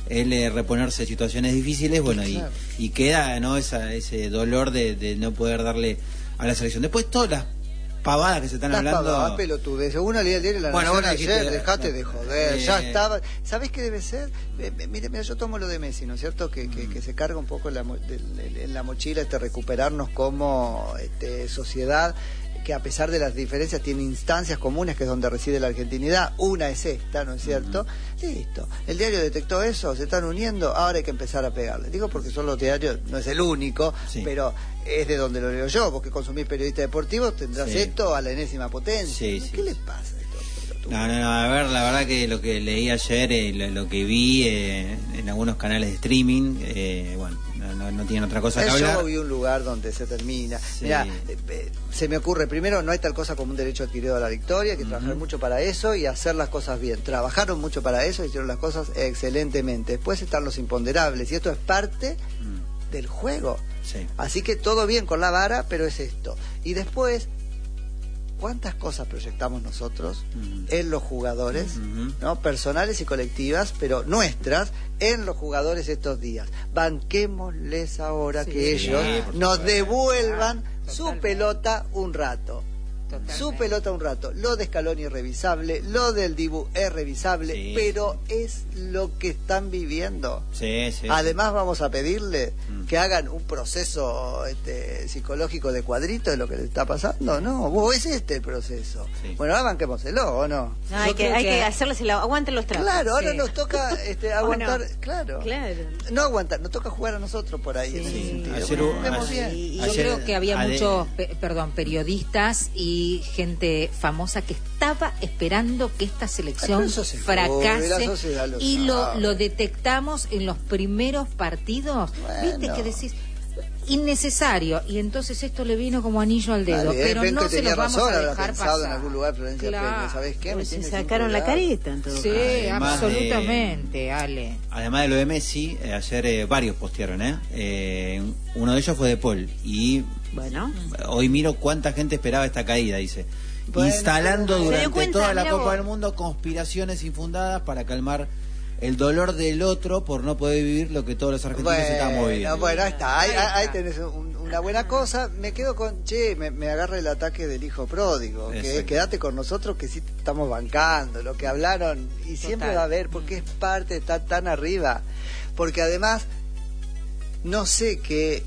él reponerse de situaciones difíciles, bueno, claro. y queda, ¿no?, ese dolor de no poder darle a la selección. Después todas las pavadas que se están hablando. Pavadas, pelotudez. Uno leía el diario La Bueno, Nación dijiste, ayer, dejate de joder, ya estaba. ¿Sabés qué debe ser? Mira, yo tomo lo de Messi, ¿no es cierto? Que se carga un poco en la mochila recuperarnos como sociedad, que a pesar de las diferencias tiene instancias comunes, que es donde reside la argentinidad. Una es esta, ¿no es cierto? Listo. El diario detectó eso, se están uniendo, ahora hay que empezar a pegarle. Digo porque son los diarios, no es el único, sí, pero es de donde lo leo yo. Vos que consumís periodistas deportivos tendrás esto a la enésima potencia. Sí, ¿Qué les pasa? No, a ver, la verdad que lo que leí ayer, lo que vi en algunos canales de streaming, bueno, no tienen otra cosa que hablar. Yo vi un lugar donde se termina. Sí. Mirá, se me ocurre, primero, no hay tal cosa como un derecho adquirido a la victoria, hay que trabajar mucho para eso y hacer las cosas bien. Trabajaron mucho para eso, hicieron las cosas excelentemente. Después están los imponderables, y esto es parte del juego. Sí. Así que todo bien con la vara, pero es esto. Y después, ¿cuántas cosas proyectamos nosotros en los jugadores, ¿no? Personales y colectivas, pero nuestras, en los jugadores estos días? Banquémosles ahora que ellos nos devuelvan su pelota un rato. Totalmente. Su pelota un rato. Lo de Scaloni es revisable, lo del Dibu es revisable, pero es lo que están viviendo. Además vamos a pedirle que hagan un proceso psicológico de cuadrito de lo que le está pasando. No, vos es el proceso. Bueno, ahora banquémoselo, ¿o no? No, hay que hacerles aguanten los trapos. Claro, ahora nos toca aguantar, claro. No aguantar, nos toca jugar a nosotros por ahí en ese sentido. Yo creo que había muchos periodistas y gente famosa que estaba esperando que esta selección fracase, y lo detectamos en los primeros partidos. Viste que decís innecesario, y entonces esto le vino como anillo al dedo, pero no se los vamos a dejar pasar. En algún lugar, Florencia Peña, ¿sabés qué? Se sacaron la careta en todo caso. Absolutamente, Ale. Además de lo de Messi, ayer varios postearon, uno de ellos fue De Paul, y bueno, hoy miro cuánta gente esperaba esta caída, dice. Instalando durante toda la Copa del Mundo conspiraciones infundadas para calmar el dolor del otro por no poder vivir lo que todos los argentinos estamos viviendo. Bueno, ahí está, ahí tenés una buena cosa. Me quedo con, me agarra el ataque del hijo pródigo, que es quédate con nosotros que sí estamos bancando, lo que hablaron, y siempre va a haber, porque es parte, está tan arriba, porque además no sé qué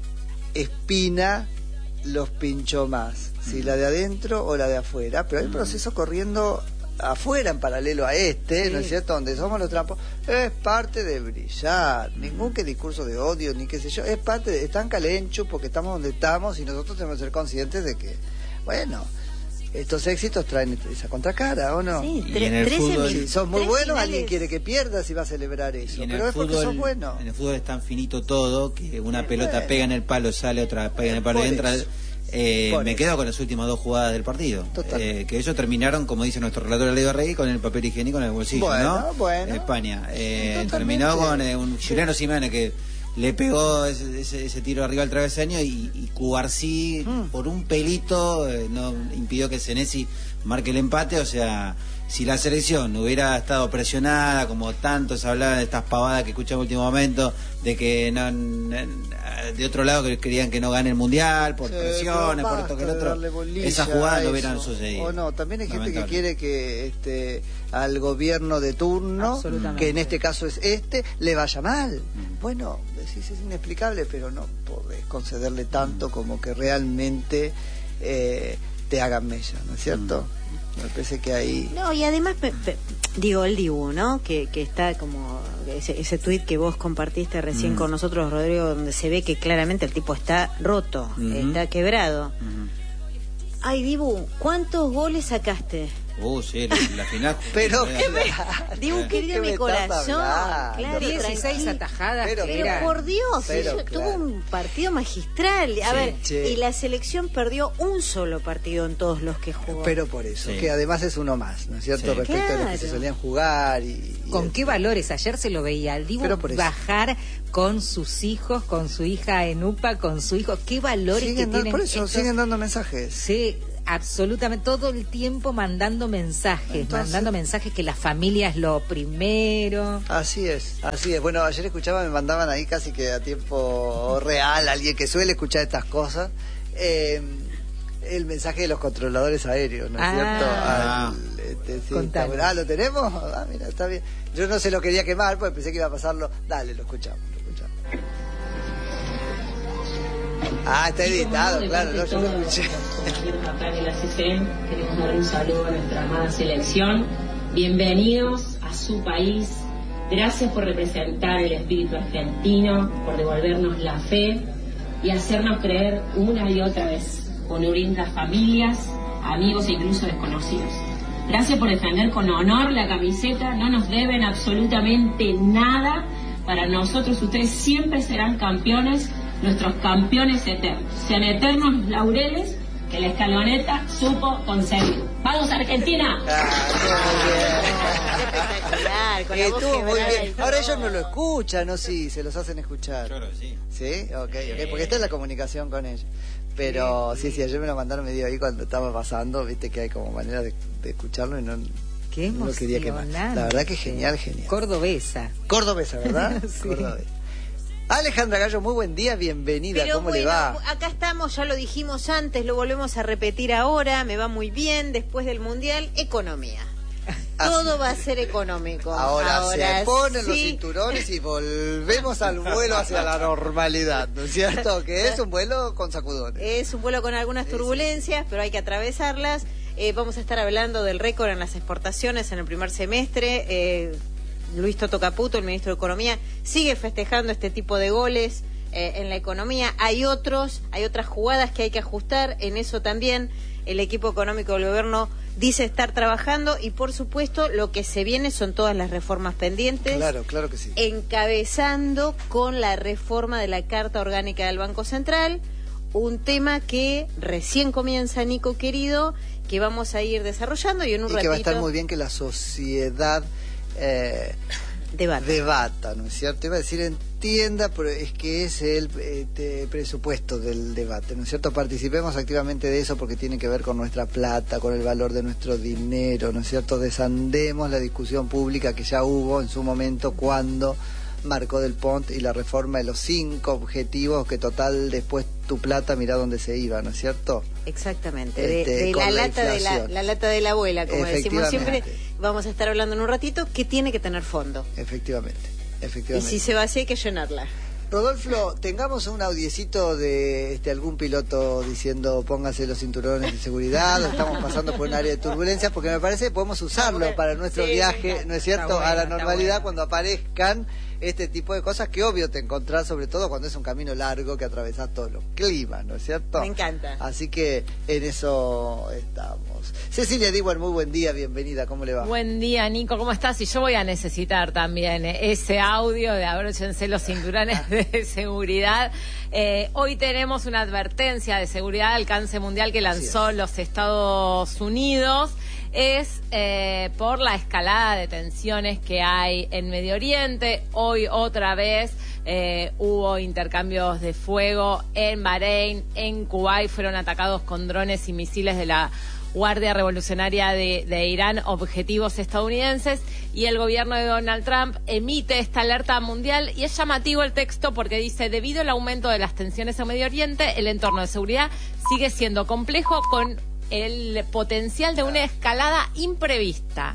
espina los pinchó más, si la de adentro o la de afuera, pero hay un proceso corriendo afuera en paralelo a ¿no es cierto? Donde somos los trampos, es parte de brillar, ningún que discurso de odio ni qué sé yo, es parte de, están calenchos porque estamos donde estamos, y nosotros tenemos que ser conscientes de que, bueno, estos éxitos traen esa contracara, ¿o no? Sí, y en el fútbol, si sos muy bueno, alguien quiere que pierdas y va a celebrar eso, pero es porque sos bueno. En el fútbol es tan finito todo que una pelota pega en el palo, sale, otra pega en el palo y entra. Me quedo con las últimas dos jugadas del partido, que ellos terminaron, como dice nuestro relator Leo Rey, con el papel higiénico en el bolsillo, Bueno, España terminó con un chileno Simeone que le pegó ese tiro arriba al travesaño, y Cubarsí por un pelito no impidió que Senesi marque el empate. O sea, si la selección hubiera estado presionada, como tanto se hablaba de estas pavadas que escuchamos en último momento, de que de otro lado que querían que no gane el mundial por presiones, por esto que el otro, esas jugadas no hubieran sucedido. O no, también hay gente que quiere que al gobierno de turno, que en este caso es le vaya mal. Bueno, decís, es inexplicable, pero no podés concederle tanto como que realmente te hagan mella, ¿no es cierto? Me parece que ahí... No, y además, digo, el Dibu, ¿no? Que está como... Ese tuit que vos compartiste recién con nosotros, Rodrigo, donde se ve que claramente el tipo está roto, está quebrado. Ay, Dibu, ¿cuántos goles sacaste? Sí, la final. Pero Dibu, querido mi corazón, claro, 16 atajadas. Pero por Dios, tuvo un partido magistral. A ver, y la selección perdió un solo partido en todos los que jugó. Pero por eso, que además es uno más, ¿no es cierto? Respecto a los que se solían jugar. ¿Con qué valores? Ayer se lo veía al Dibu bajar con sus hijos, con su hija en UPA, con su hijo. ¿Qué valores que tienen? Por eso siguen dando mensajes. Sí. absolutamente todo el tiempo mandando mensajes, que la familia es lo primero. Así es. Bueno, ayer escuchaba, me mandaban ahí casi que a tiempo real, alguien que suele escuchar estas cosas, el mensaje de los controladores aéreos, ¿no es cierto? ¿Lo tenemos? Mira, está bien. Yo no se lo quería quemar, porque pensé que iba a pasarlo. Dale, lo escuchamos. Está editado, claro, yo lo escuché. Acá en la CCM queremos dar un saludo a nuestra amada selección. Bienvenidos a su país. Gracias por representar el espíritu argentino, por devolvernos la fe y hacernos creer una y otra vez, con unir las familias, amigos e incluso desconocidos. Gracias por defender con honor la camiseta. No nos deben absolutamente nada. Para nosotros ustedes siempre serán campeones, nuestros campeones eternos. Sean eternos los laureles que la escaloneta supo conseguir. ¡Vamos, Argentina! Estuvo muy bien. Ahora ellos no lo escuchan, ¿no? Sí, se los hacen escuchar. Claro, sí. ¿Sí? Ok, porque está en la comunicación con ellos. Pero sí, ayer me lo mandaron medio ahí cuando estaba pasando, viste que hay como manera de escucharlo y no... Qué emocionante. No lo quería quemar. La verdad que genial. Cordobesa, ¿verdad? Sí. Cordobesa. Alejandra Gallo, muy buen día, bienvenida. ¿Cómo le va? Acá estamos, ya lo dijimos antes, lo volvemos a repetir ahora, me va muy bien, después del Mundial, economía. Todo va a ser económico. Ahora se ponen los cinturones y volvemos al vuelo hacia la normalidad, ¿no es cierto? Que es un vuelo con sacudones. Es un vuelo con algunas turbulencias, pero hay que atravesarlas. Vamos a estar hablando del récord en las exportaciones en el primer semestre. Luis Toto Caputo, el ministro de Economía, sigue festejando este tipo de goles en la economía. Hay otras jugadas que hay que ajustar. En eso también el equipo económico del gobierno dice estar trabajando y, por supuesto, lo que se viene son todas las reformas pendientes. Claro que sí. Encabezando con la reforma de la Carta Orgánica del Banco Central, un tema que recién comienza, Nico querido, que vamos a ir desarrollando y en un ratito... que va a estar muy bien que la sociedad debata, ¿no es cierto? Iba a decir entienda, pero es que es el presupuesto del debate, ¿no es cierto? Participemos activamente de eso porque tiene que ver con nuestra plata, con el valor de nuestro dinero, ¿no es cierto? Desandemos la discusión pública que ya hubo en su momento cuando marcó Del Pont y la reforma de los 5 objetivos que total después tu plata mirá dónde se iba, ¿no es cierto? Exactamente, de la lata de la abuela, como decimos siempre. Vamos a estar hablando en un ratito que tiene que tener fondo. Efectivamente. Y si se vacía hay que llenarla. Rodolfo, tengamos un audiecito de algún piloto diciendo pónganse los cinturones de seguridad, o estamos pasando por un área de turbulencia, porque me parece que podemos usarlo para nuestro viaje, ¿no es cierto?, a la normalidad cuando aparezcan este tipo de cosas que obvio te encontrás, sobre todo cuando es un camino largo que atravesás todos los climas, ¿no es cierto? Me encanta. Así que en eso estamos. Cecilia Diwan, muy buen día, bienvenida, ¿cómo le va? Buen día, Nico, ¿cómo estás? Y yo voy a necesitar también ese audio de abróchense los cinturones de seguridad. Hoy tenemos una advertencia de seguridad de alcance mundial que lanzó los Estados Unidos. Es por la escalada de tensiones que hay en Medio Oriente. Hoy otra vez hubo intercambios de fuego en Bahrein, en Kuwait, fueron atacados con drones y misiles de la Guardia Revolucionaria de Irán, objetivos estadounidenses, y el gobierno de Donald Trump emite esta alerta mundial, y es llamativo el texto porque dice: debido al aumento de las tensiones en Medio Oriente, el entorno de seguridad sigue siendo complejo con el potencial de una escalada imprevista.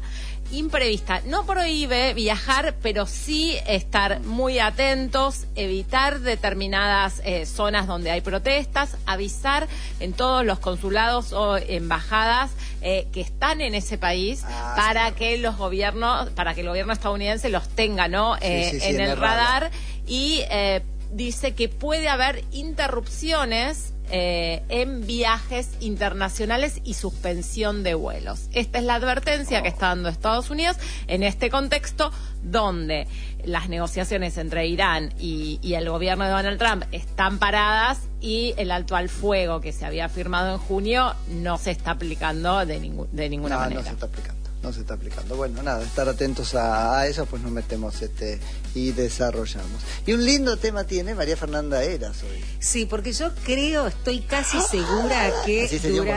No prohíbe viajar, pero sí estar muy atentos, evitar determinadas zonas donde hay protestas, avisar en todos los consulados o embajadas que están en ese país para que el gobierno estadounidense los tenga, ¿no? En el radar. Y dice que puede haber interrupciones en viajes internacionales y suspensión de vuelos. Esta es la advertencia que está dando Estados Unidos en este contexto donde las negociaciones entre Irán y el gobierno de Donald Trump están paradas y el alto al fuego que se había firmado en junio no se está aplicando de ninguna manera. No se está aplicando. no se está aplicando. Bueno, nada, estar atentos a eso, pues nos metemos y desarrollamos. Y un lindo tema tiene María Fernanda Heras hoy. Sí, porque yo estoy casi segura que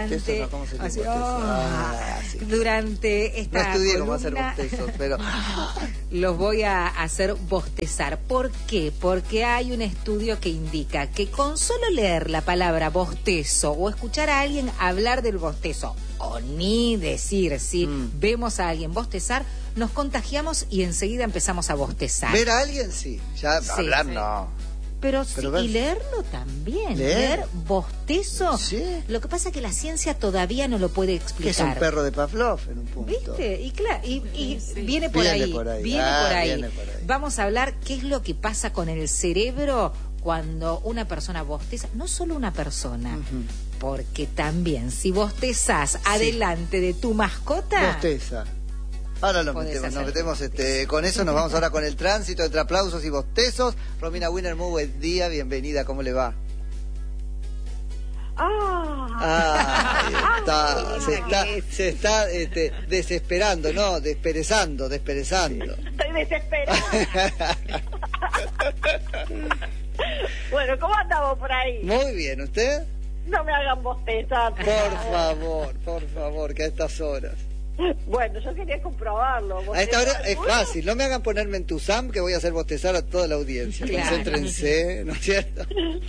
durante esta no estudié columna, cómo hacer bostezos, pero los voy a hacer bostezar. ¿Por qué? Porque hay un estudio que indica que con solo leer la palabra bostezo o escuchar a alguien hablar del bostezo, o ni decir si vemos a alguien bostezar, nos contagiamos y enseguida empezamos a bostezar. Ver a alguien sí, ya sí, hablar sí. No. Pero sí, y leerlo también. Leer bostezo. Sí. Lo que pasa es que la ciencia todavía no lo puede explicar. Que es un perro de Pavlov en un punto. ¿Viste? Y claro, viene por ahí. Viene por ahí. Vamos a hablar qué es lo que pasa con el cerebro cuando una persona bosteza. No solo una persona. Porque también si bostezás adelante de tu mascota. Bosteza. Ahora nos metemos con eso, nos vamos ahora con el tránsito entre aplausos y bostezos. Romina Wiener, muy buen día, bienvenida, ¿cómo le va? Se está desesperando, ¿no? Desperezando. Estoy desesperada. Bueno, ¿cómo andamos por ahí? Muy bien, ¿usted? No me hagan bostezar. Por favor, que a estas horas. Bueno, yo quería comprobarlo. A esta hora es fácil, no me hagan ponerme en Tuzam que voy a hacer bostezar a toda la audiencia. Claro. Concéntrense, ¿no es cierto?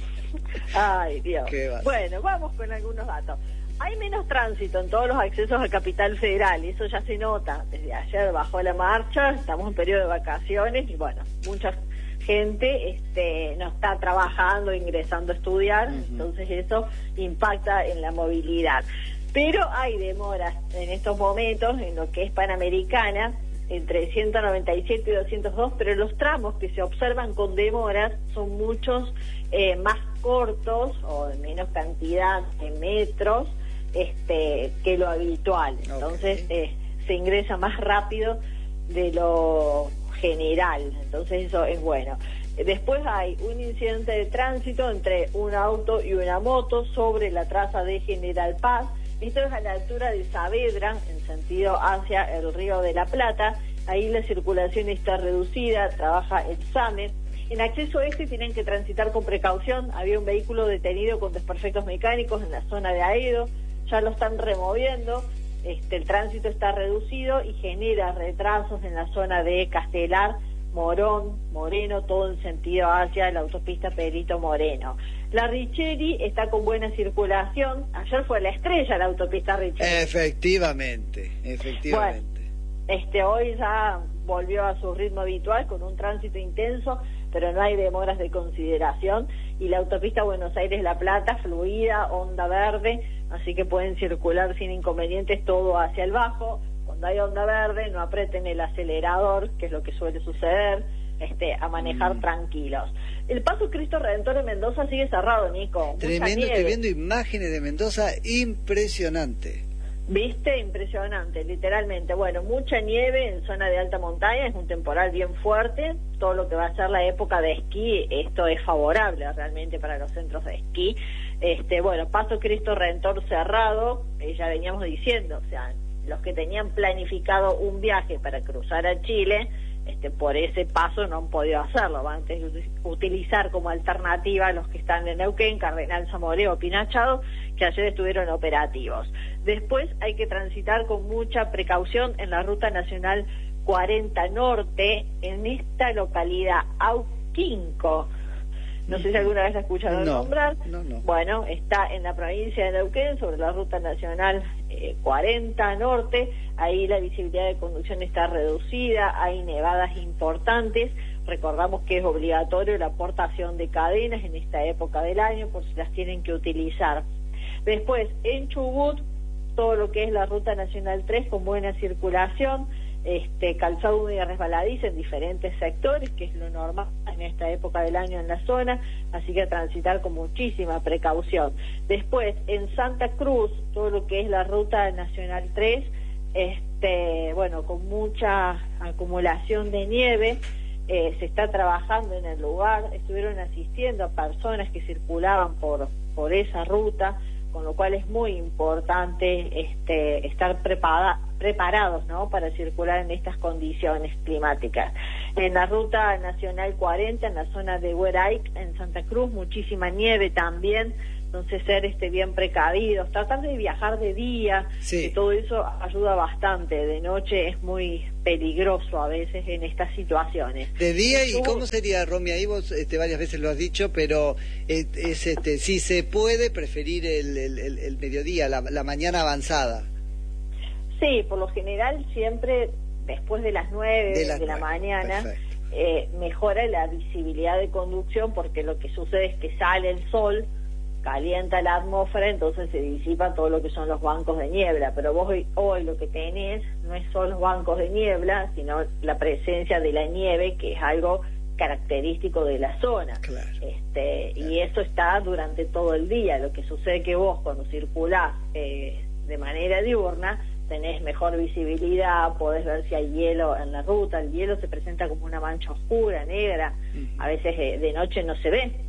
Ay, Dios. Bueno, vamos con algunos datos. Hay menos tránsito en todos los accesos a Capital Federal, y eso ya se nota. Desde ayer bajó la marcha, estamos en periodo de vacaciones y bueno, mucha gente no está trabajando, ingresando a estudiar, entonces eso impacta en la movilidad. Pero hay demoras en estos momentos en lo que es Panamericana, entre 197 y 202, pero los tramos que se observan con demoras son muchos más cortos o de menos cantidad de metros que lo habitual. Entonces se ingresa más rápido de lo general, entonces eso es bueno. Después hay un incidente de tránsito entre un auto y una moto sobre la traza de General Paz. Esto es a la altura de Saavedra, en sentido hacia el Río de la Plata. Ahí la circulación está reducida, trabaja el SAME. En acceso tienen que transitar con precaución. Había un vehículo detenido con desperfectos mecánicos en la zona de Aedo. Ya lo están removiendo. El tránsito está reducido y genera retrasos en la zona de Castelar, Morón, Moreno, todo en sentido hacia la autopista Pedrito Moreno. La Richeri está con buena circulación. Ayer fue la estrella la autopista Richeri. Efectivamente. Bueno, hoy ya volvió a su ritmo habitual con un tránsito intenso, pero no hay demoras de consideración. Y la autopista Buenos Aires-La Plata, fluida, onda verde, así que pueden circular sin inconvenientes todo hacia el bajo. Cuando hay onda verde, no aprieten el acelerador, que es lo que suele suceder, a manejar tranquilos. El paso Cristo Redentor en Mendoza sigue cerrado, Nico. Tremendo, estoy viendo imágenes de Mendoza, impresionante. ¿Viste? Impresionante, literalmente. Bueno, mucha nieve en zona de alta montaña, es un temporal bien fuerte. Todo lo que va a ser la época de esquí, esto es favorable realmente para los centros de esquí. Bueno, paso Cristo Redentor cerrado, ya veníamos diciendo, o sea, los que tenían planificado un viaje para cruzar a Chile, por ese paso no han podido hacerlo, van a tener que utilizar como alternativa los que están en Neuquén, Cardenal Zamoreo, Pinachado, que ayer estuvieron operativos. Después hay que transitar con mucha precaución en la Ruta Nacional 40 Norte, en esta localidad, Auquinco. No sé si alguna vez ha escuchado nombrar. No. Bueno, está en la provincia de Neuquén, sobre la Ruta Nacional 40 Norte. Ahí la visibilidad de conducción está reducida, hay nevadas importantes. Recordamos que es obligatorio la aportación de cadenas en esta época del año, por si las tienen que utilizar. Después, en Chubut, todo lo que es la Ruta Nacional 3 con buena circulación, calzado y resbaladiza en diferentes sectores, que es lo normal en esta época del año en la zona, así que a transitar con muchísima precaución. Después, en Santa Cruz, todo lo que es la Ruta Nacional 3, con mucha acumulación de nieve, se está trabajando en el lugar, estuvieron asistiendo a personas que circulaban por esa ruta, con lo cual es muy importante estar preparados, ¿no?, para circular en estas condiciones climáticas. En la ruta nacional 40, en la zona de Hueraik, en Santa Cruz, muchísima nieve también. Entonces ser bien precavidos, tratar de viajar de día, que todo eso ayuda bastante. De noche es muy peligroso a veces en estas situaciones. De día, ¿y cómo sería, Romy? Ahí vos varias veces lo has dicho, pero si se puede preferir el mediodía, la mañana avanzada. Sí, por lo general siempre después de las 9 de la mañana. Mejora la visibilidad de conducción, porque lo que sucede es que sale el sol, calienta la atmósfera, entonces se disipa todo lo que son los bancos de niebla. Pero vos hoy lo que tenés no es solo los bancos de niebla, sino la presencia de la nieve, que es algo característico de la zona. Claro. Y eso está durante todo el día. Lo que sucede es que vos, cuando circulás de manera diurna, tenés mejor visibilidad, podés ver si hay hielo en la ruta. El hielo se presenta como una mancha oscura, negra. A veces de noche no se ve.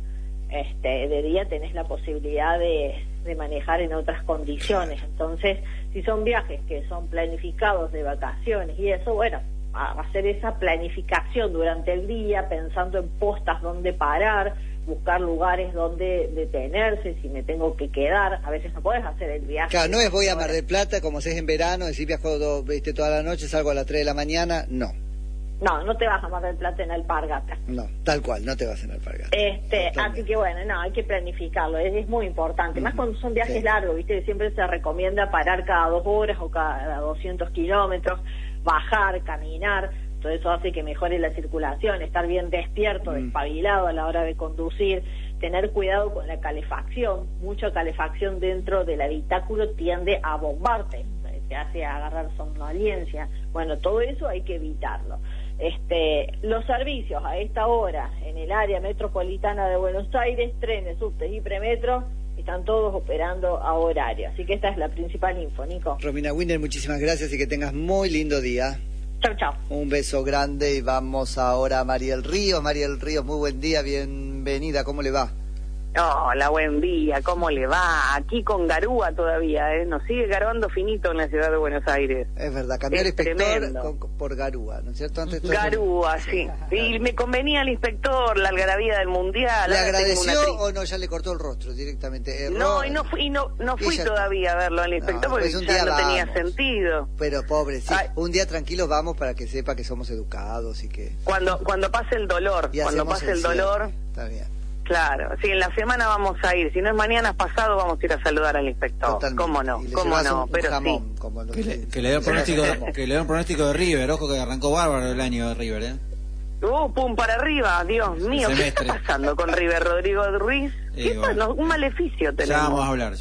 De día tenés la posibilidad de manejar en otras condiciones. Entonces, si son viajes que son planificados de vacaciones y eso, bueno, a hacer esa planificación durante el día, pensando en postas donde parar, buscar lugares donde detenerse, si me tengo que quedar. A veces no podés hacer el viaje. Claro, no es voy a Mar del Plata, como se es en verano, decir viajo toda la noche, salgo a las 3 de la mañana, no. No te vas a Mar del Plata en Alpargatas. No, tal cual, no te vas en Alpargatas. Así que bueno, hay que planificarlo, es muy importante. Más cuando son viajes largos, ¿viste? Siempre se recomienda parar cada 2 horas o cada 200 kilómetros, bajar, caminar. Todo eso hace que mejore la circulación, estar bien despierto, despabilado a la hora de conducir, tener cuidado con la calefacción. Mucha calefacción dentro del habitáculo tiende a bombarte, te hace agarrar somnolencia. Bueno, todo eso hay que evitarlo. Los servicios a esta hora en el área metropolitana de Buenos Aires, trenes, subtes y premetro, están todos operando a horario. Así que esta es la principal info, Nico. Romina Winer, muchísimas gracias y que tengas muy lindo día. Chau, chau. Un beso grande y vamos ahora a Mariel Ríos. Mariel Ríos, muy buen día, bienvenida, ¿cómo le va? Hola, buen día, ¿cómo le va? Aquí con garúa todavía, nos sigue garoando finito en la ciudad de Buenos Aires. Es verdad, cambió el inspector por garúa, ¿no es cierto? Antes garúa, sí. Y me convenía el inspector, la algarabía del mundial. ¿Le agradeció o no? Ya le cortó el rostro directamente. No, y no fui todavía a verlo al inspector porque ya no tenía sentido. Pero pobre, sí, un día tranquilo vamos para que sepa que somos educados y que... Cuando pase el dolor, Está bien. Claro, sí, en la semana vamos a ir, si no es mañana, es pasado, vamos a ir a saludar al inspector. Totalmente. ¿Cómo no? Pero jamón, sí. Como que le dio un pronóstico de River, ojo que arrancó bárbaro el año de River, pum, para arriba, Dios mío, ¿qué está pasando con River, Rodrigo Ruiz? Un maleficio tenemos. Ya vamos a hablar.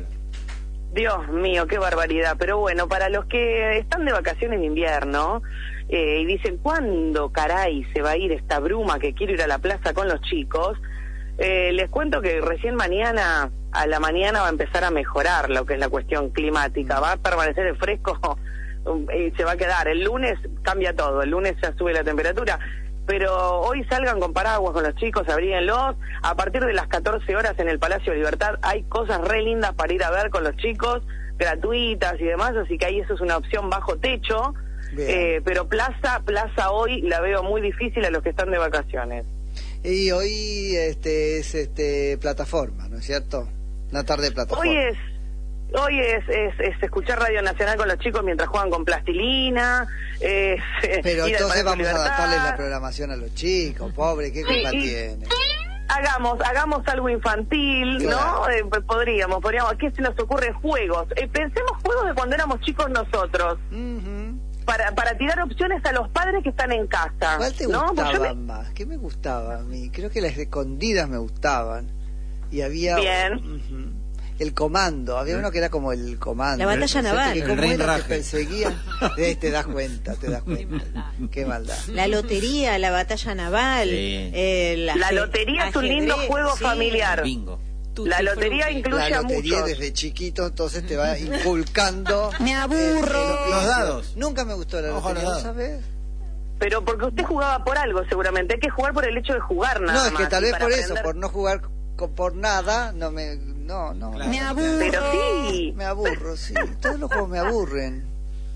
Dios mío, qué barbaridad. Pero bueno, para los que están de vacaciones de invierno y dicen, ¿cuándo caray se va a ir esta bruma que quiero ir a la plaza con los chicos? Les cuento que recién a la mañana va a empezar a mejorar lo que es la cuestión climática, va a permanecer el fresco y se va a quedar. El lunes cambia todo, el lunes ya sube la temperatura, pero hoy salgan con paraguas con los chicos, abríguenlos. A partir de las 14 horas en el Palacio Libertad hay cosas re lindas para ir a ver con los chicos, gratuitas y demás, así que ahí eso es una opción bajo techo, pero plaza hoy la veo muy difícil a los que están de vacaciones. Y hoy es plataforma, ¿no es cierto? Una tarde de plataforma. Hoy es escuchar Radio Nacional con los chicos mientras juegan con plastilina. Pero entonces vamos a adaptarles la programación a los chicos, pobre, ¿qué culpa tiene? Hagamos algo infantil, claro. ¿No? Podríamos, ¿qué se nos ocurre? Juegos. Pensemos juegos de cuando éramos chicos nosotros. Para tirar opciones a los padres que están en casa. ¿Cuál te gustaba más? ¿Qué me gustaba a mí? Creo que las escondidas me gustaban. Y había... Bien. El comando. Había uno que era como el comando. La batalla naval. Que como era que perseguía. Te das cuenta. Qué maldad. La lotería, la batalla naval. Sí. La lotería es un lindo juego familiar. Bingo. La lotería incluye a muchos. La lotería desde chiquito, entonces te va inculcando. Me aburro. Los dados. Nunca me gustó la lotería, ¿sabes? Pero porque usted jugaba por algo, seguramente. Hay que jugar por el hecho de jugar, nada más. No, es que tal vez por eso, por no jugar por nada, no. Claro. Me aburro. Pero sí. Me aburro, sí. Todos los juegos me aburren.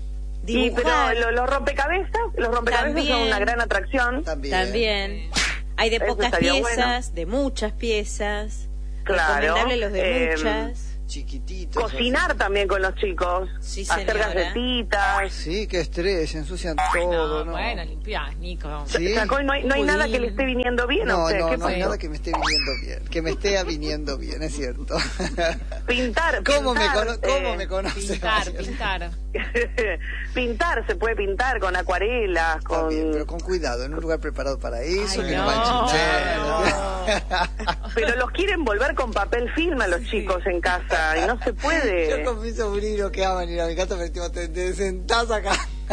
dibujar. Pero los rompecabezas también, son una gran atracción. También. Hay de pocas piezas, de muchas piezas. Claro. Recomendable los de muchas. Chiquititos. Cocinar también con los chicos. Sí, hacer señora. galletitas. Sí, qué estrés, se ensucian todo, ¿no? Bueno, limpiás, Nico. Sí. Sacó, no hay nada que le esté viniendo bien a usted. No hay nada que me esté viniendo bien. Que me esté viniendo bien, es cierto. Pintar. ¿Cómo me conoce? Pintar. Pintar, se puede pintar con acuarelas, Está bien, pero con cuidado, en un lugar preparado para eso, Ay, que no, manchen. Pero los quieren volver con papel film a los chicos en casa y no se puede. Yo con mi sobrino que aman ir a mi casa, pero te sentás acá.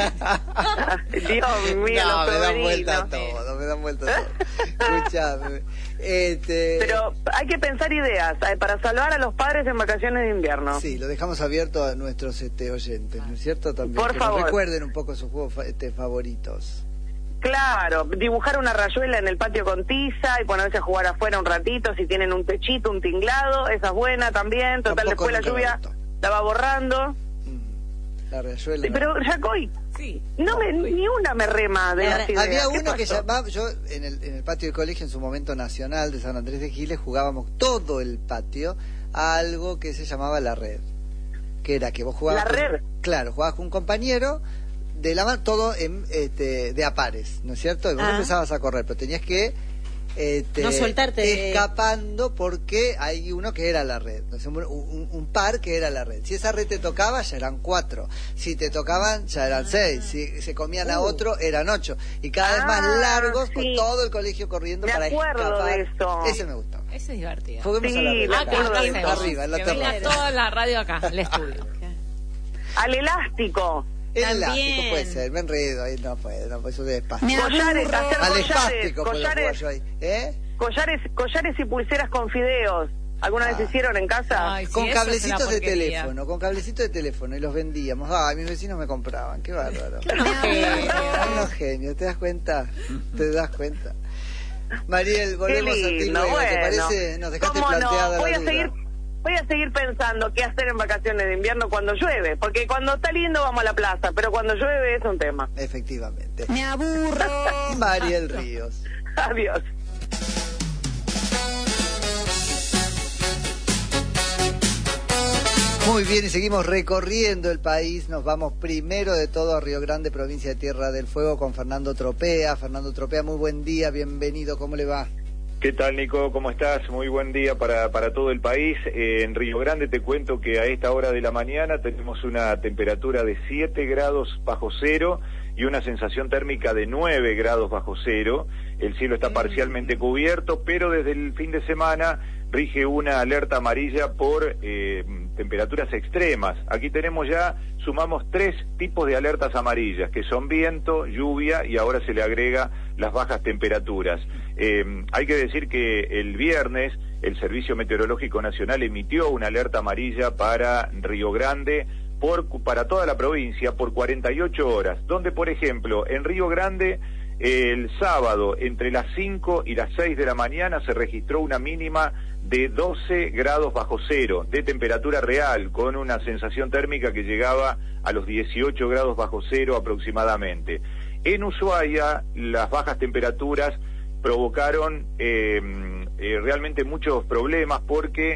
Dios mío, no, los me dan sobrinos. me dan vuelta todo. Escuchame. Pero hay que pensar ideas para salvar a los padres en vacaciones de invierno. Sí, lo dejamos abierto a nuestros oyentes, ¿no es cierto? También Por que favor. nos recuerden un poco sus juegos favoritos. Claro, dibujar una rayuela en el patio con tiza y ponerse a jugar afuera un ratito, si tienen un techito, un tinglado, esa es buena también. Total, Tampoco después la lluvia la va borrando. La rayuela. Pero Jacoy, Sí. ni una me rema de las ideas. Había ¿Qué uno que pasó? llamaba, yo en el patio del colegio, en su momento nacional de San Andrés de Giles, jugábamos todo el patio a algo que se llamaba la red, que era que vos jugabas ¿La red? Claro, jugabas con un compañero de la mano, todo de a pares, ¿no es cierto? Y vos empezabas a correr, pero tenías que no soltarte escapando, porque hay uno que era la red, ¿no? un par que era la red. Si esa red te tocaba, ya eran 4. Si te tocaban, ya eran 6. Si se comían a otro, eran 8. Y cada vez más largos, sí. con todo el colegio corriendo Me para acuerdo escapar. de eso. Ese me gustaba. Ese es divertido. Juguemos Sí, a la red. me acuerdo de eso. Arriba, en la que venga terraza. toda la radio acá, el estudio. Al elástico. El También. elástico puede ser, me enredo ahí, no puede, eso de espástico. Collares, hacer Al collares, espástico puedo jugar collares, yo ahí. collares y pulseras con fideos. ¿Alguna vez hicieron en casa? Ay, sí, Con eso es cablecitos una de porquería. teléfono, y los vendíamos. Mis vecinos me compraban, qué bárbaro. Unos genios, ¿te das cuenta? Mariel, volvemos Qué a ti lindo, luego, ¿te bueno. parece? Nos dejaste ¿Cómo no? planteada Voy la a duda. seguir pensando qué hacer en vacaciones de invierno cuando llueve, porque cuando está lindo vamos a la plaza, pero cuando llueve es un tema. Efectivamente. Me aburro. Mariel Ríos. Adiós. Muy bien, y seguimos recorriendo el país. Nos vamos primero de todo a Río Grande, provincia de Tierra del Fuego, con Fernando Tropea. Fernando Tropea, muy buen día, bienvenido, ¿cómo le va? ¿Qué tal, Nico? ¿Cómo estás? Muy buen día para todo el país. En Río Grande te cuento que a esta hora de la mañana tenemos una temperatura de 7 grados bajo cero y una sensación térmica de 9 grados bajo cero. El cielo está parcialmente cubierto, pero desde el fin de semana rige una alerta amarilla por temperaturas extremas. Aquí sumamos 3 tipos de alertas amarillas, que son viento, lluvia y ahora se le agrega las bajas temperaturas. Hay que decir que el viernes el Servicio Meteorológico Nacional emitió una alerta amarilla para Río Grande, para toda la provincia, por 48 horas, donde, por ejemplo, en Río Grande, el sábado, entre las 5 y las 6 de la mañana, se registró una mínima de 12 grados bajo cero de temperatura real, con una sensación térmica que llegaba a los 18 grados bajo cero aproximadamente. En Ushuaia, las bajas temperaturas provocaron realmente muchos problemas, porque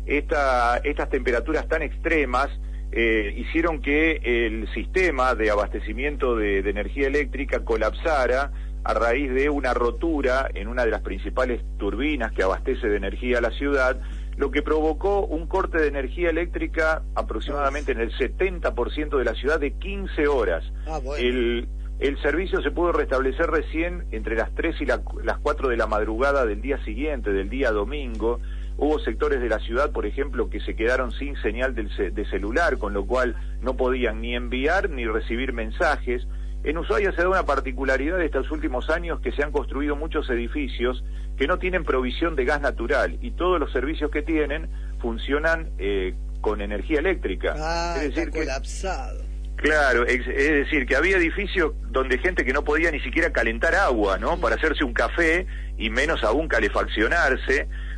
estas temperaturas tan extremas hicieron que el sistema de abastecimiento de energía eléctrica colapsara a raíz de una rotura en una de las principales turbinas que abastece de energía a la ciudad, lo que provocó un corte de energía eléctrica aproximadamente en el 70% de la ciudad de 15 horas. Bueno. El servicio se pudo restablecer recién entre las 3 y las 4 de la madrugada del día siguiente, del día domingo. Hubo sectores de la ciudad, por ejemplo, que se quedaron sin señal de celular, con lo cual no podían ni enviar ni recibir mensajes. En Ushuaia se da una particularidad de estos últimos años, que se han construido muchos edificios que no tienen provisión de gas natural, y todos los servicios que tienen funcionan con energía eléctrica. Es decir, colapsado. Claro, es decir, que había edificios donde gente que no podía ni siquiera calentar agua, ¿no? Para hacerse un café y menos aún calefaccionarse.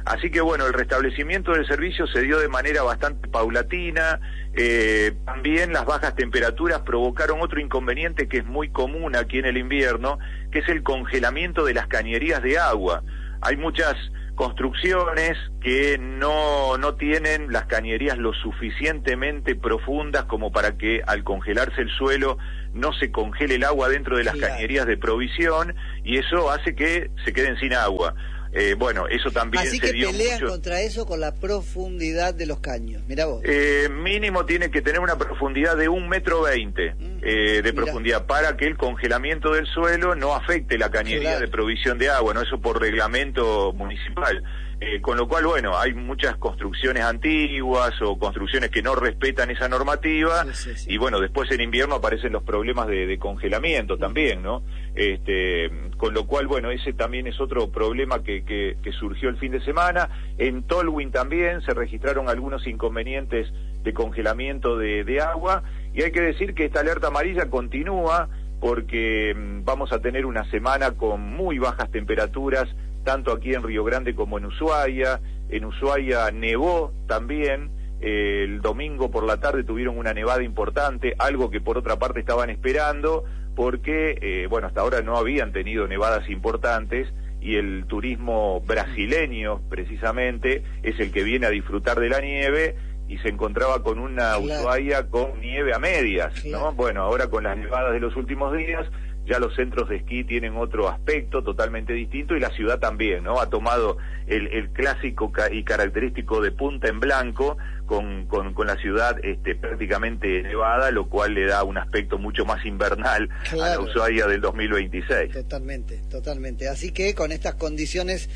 Así que bueno, el restablecimiento del servicio se dio de manera bastante paulatina. También las bajas temperaturas provocaron otro inconveniente que es muy común aquí en el invierno, que es el congelamiento de las cañerías de agua. Hay muchas construcciones que no tienen las cañerías lo suficientemente profundas como para que al congelarse el suelo no se congele el agua dentro de las cañerías de provisión, y eso hace que se queden sin agua. Bueno, eso también así se que dio pelean mucho contra eso con la profundidad de los caños. Mirá vos. Mínimo tiene que tener una profundidad de 1,20 m de profundidad para que el congelamiento del suelo no afecte la cañería de provisión de agua, no, eso por reglamento municipal. Con lo cual, bueno, hay muchas construcciones antiguas o construcciones que no respetan esa normativa, y bueno, después en invierno aparecen los problemas de congelamiento también, ¿no? Con lo cual, bueno, ese también es otro problema que surgió el fin de semana. En Tolwyn también se registraron algunos inconvenientes de congelamiento de agua, y hay que decir que esta alerta amarilla continúa porque vamos a tener una semana con muy bajas temperaturas, tanto aquí en Río Grande como en Ushuaia. En Ushuaia nevó también, el domingo por la tarde tuvieron una nevada importante, algo que por otra parte estaban esperando, porque, bueno, hasta ahora no habían tenido nevadas importantes, y el turismo brasileño, precisamente, es el que viene a disfrutar de la nieve, y se encontraba con una Ushuaia con nieve a medias, ¿no? Bueno, ahora con las nevadas de los últimos días, ya los centros de esquí tienen otro aspecto totalmente distinto, y la ciudad también, ¿no? Ha tomado el clásico y característico de punta en blanco, con la ciudad prácticamente nevada, lo cual le da un aspecto mucho más invernal a la Ushuaia del 2026. Totalmente. Así que con estas condiciones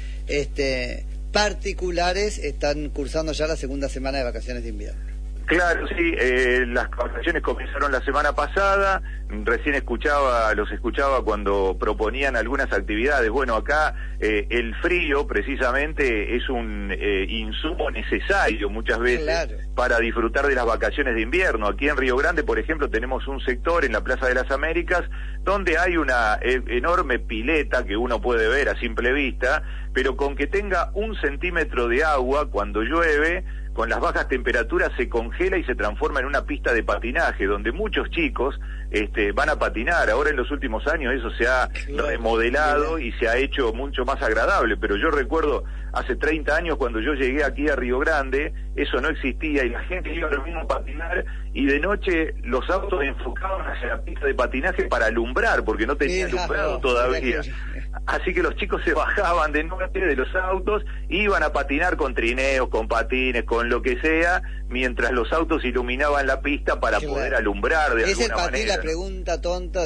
particulares están cursando ya la segunda semana de vacaciones de invierno. Claro, sí, las vacaciones comenzaron la semana pasada, recién los escuchaba cuando proponían algunas actividades. Bueno, acá el frío precisamente es un insumo necesario muchas veces para disfrutar de las vacaciones de invierno. Aquí en Río Grande, por ejemplo, tenemos un sector en la Plaza de las Américas donde hay una enorme pileta que uno puede ver a simple vista, pero con que tenga 1 centímetro de agua cuando llueve, con las bajas temperaturas se congela y se transforma en una pista de patinaje, donde muchos chicos van a patinar. Ahora en los últimos años eso se ha remodelado y se ha hecho mucho más agradable, pero yo recuerdo hace 30 años cuando yo llegué aquí a Río Grande, eso no existía, y la gente iba lo mismo a patinar, y de noche los autos enfocaban hacia la pista de patinaje para alumbrar, porque no tenía alumbrado todavía. Así que los chicos se bajaban de noche de los autos, iban a patinar con trineos, con patines, con lo que sea, mientras los autos iluminaban la pista para poder alumbrar de alguna manera. Es el patín, la pregunta tonta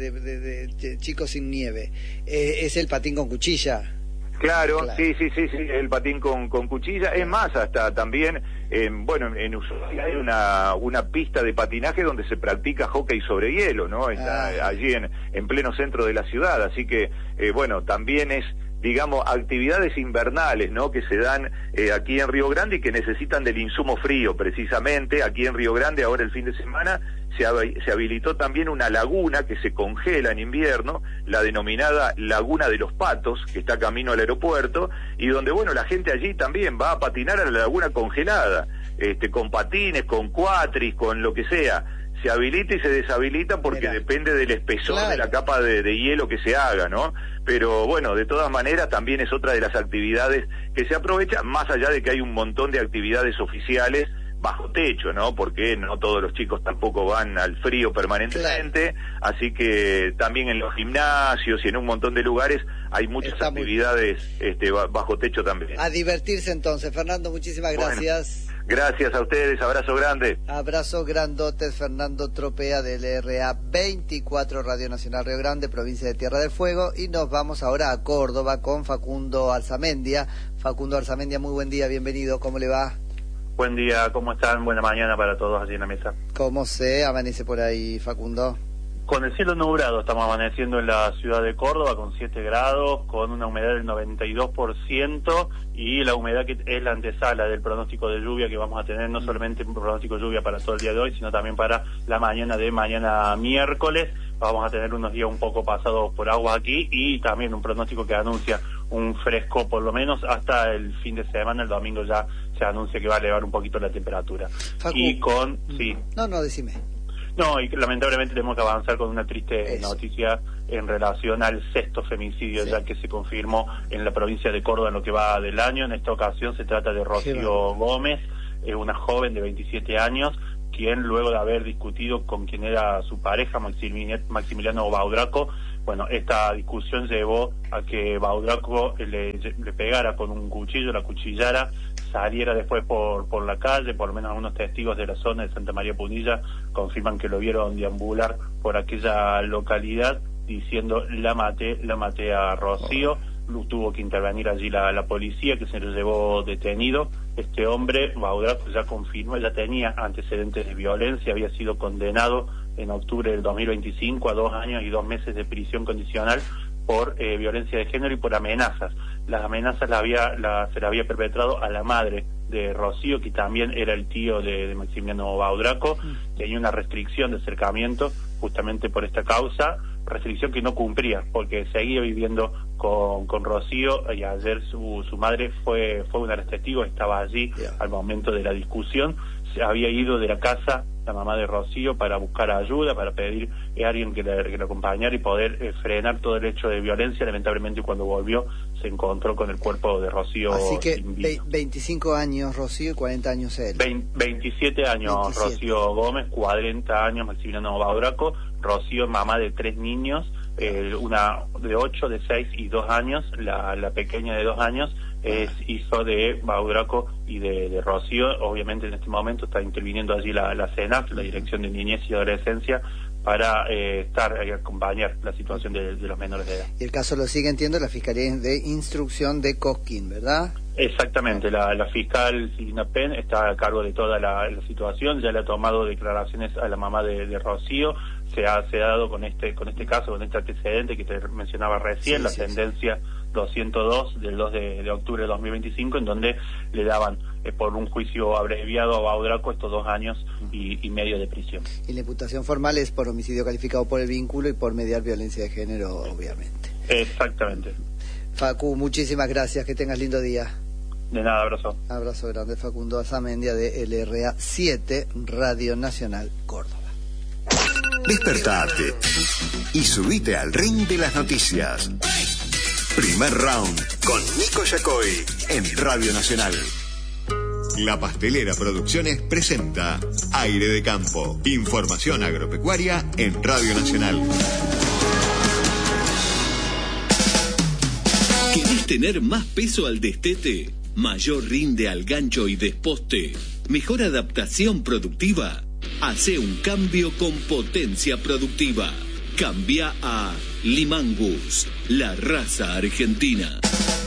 de chicos sin nieve. ¿Es el patín con cuchilla? Claro, sí, el patín con cuchilla. Es más, hasta también, en Ushuaia hay una pista de patinaje donde se practica hockey sobre hielo, ¿no? Está allí en pleno centro de la ciudad, así que, también es, digamos, actividades invernales, ¿no?, que se dan aquí en Río Grande y que necesitan del insumo frío, precisamente. Aquí en Río Grande, ahora el fin de semana, se habilitó también una laguna que se congela en invierno, la denominada Laguna de los Patos, que está camino al aeropuerto, y donde, la gente allí también va a patinar a la laguna congelada, con patines, con cuatris, con lo que sea. Se habilita y se deshabilita porque depende del espesor de la capa de hielo que se haga, ¿no? Pero de todas maneras también es otra de las actividades que se aprovecha, más allá de que hay un montón de actividades oficiales bajo techo, ¿no? Porque no todos los chicos tampoco van al frío permanentemente, así que también en los gimnasios y en un montón de lugares hay muchas actividades bajo techo también. A divertirse entonces. Fernando, muchísimas gracias. Gracias a ustedes, abrazo grande. Abrazo grandote, Fernando Tropea del RA 24 Radio Nacional Río Grande, provincia de Tierra del Fuego, y nos vamos ahora a Córdoba con Facundo Arzamendia. Facundo Arzamendia, muy buen día, bienvenido, ¿cómo le va? Buen día, ¿cómo están? Buena mañana para todos allí en la mesa. ¿Cómo se amanece por ahí, Facundo? Con el cielo nublado estamos amaneciendo en la ciudad de Córdoba con 7 grados, con una humedad del 92%, y la humedad que es la antesala del pronóstico de lluvia que vamos a tener, no solamente un pronóstico de lluvia para todo el día de hoy, sino también para la mañana de mañana miércoles. Vamos a tener unos días un poco pasados por agua aquí, y también un pronóstico que anuncia un fresco por lo menos hasta el fin de semana. El domingo ya se anuncia que va a elevar un poquito la temperatura. Facu, y con... Sí. No, decime. No, y lamentablemente tenemos que avanzar con una triste noticia en relación al 6º femicidio ya que se confirmó en la provincia de Córdoba en lo que va del año. En esta ocasión se trata de Rocío Gómez, una joven de 27 años, quien luego de haber discutido con quien era su pareja, Maximiliano Baudraco, bueno, esta discusión llevó a que Baudraco le pegara con un cuchillo, la cuchillara, saliera después por la calle. Por lo menos algunos testigos de la zona de Santa María Punilla confirman que lo vieron deambular por aquella localidad diciendo la maté a Rocío. Tuvo que intervenir allí la policía, que se lo llevó detenido. Este hombre, Baudraco, ya confirmó, ya tenía antecedentes de violencia, había sido condenado en octubre del 2025 a 2 años y 2 meses de prisión condicional por violencia de género y por amenazas. Las amenazas se la había perpetrado a la madre de Rocío, que también era el tío de Maximiliano Baudraco. Tenía una restricción de acercamiento justamente por esta causa, restricción que no cumplía porque seguía viviendo con Rocío, y ayer su madre fue una de las testigos, estaba allí al momento de la discusión. Se había ido de la casa la mamá de Rocío para buscar ayuda, para pedir a alguien que le acompañara y poder frenar todo el hecho de violencia. Lamentablemente cuando volvió se encontró con el cuerpo de Rocío. Así que 25 años Rocío y 40 años él. 27 años 27. Rocío Gómez, 40 años Maximiliano Baudraco. Rocío, mamá de 3 niños, una de 8, de 6 y 2 años, la pequeña de 2 años, es hijo de Baudraco y de Rocío. Obviamente en este momento está interviniendo allí la CENAF, la Dirección de Niñez y Adolescencia, para acompañar la situación de los menores de edad. Y el caso lo sigue, entiendo, la Fiscalía de Instrucción de Cosquín, ¿verdad? Exactamente, la fiscal Silvina Penn está a cargo de toda la situación, ya le ha tomado declaraciones a la mamá de Rocío. Se ha dado con este caso, con este antecedente que te mencionaba recién, sentencia 202 del 2 de octubre de 2025, en donde le daban por un juicio abreviado a Baudraco estos 2 años y medio de prisión. Y la imputación formal es por homicidio calificado por el vínculo y por mediar violencia de género, obviamente. Exactamente. Facu, muchísimas gracias, que tengas lindo día. De nada, abrazo. Abrazo grande, Facundo Azamendia de LRA 7, Radio Nacional Córdoba. Despertate y subite al ring de las noticias. Primer round con Nico Yacoy en Radio Nacional. La Pastelera Producciones presenta Aire de Campo. Información agropecuaria en Radio Nacional. ¿Querés tener más peso al destete? ¿Mayor rinde al gancho y desposte? ¿Mejor adaptación productiva? Hacé un cambio con potencia productiva. Cambia a Limangus, la raza argentina.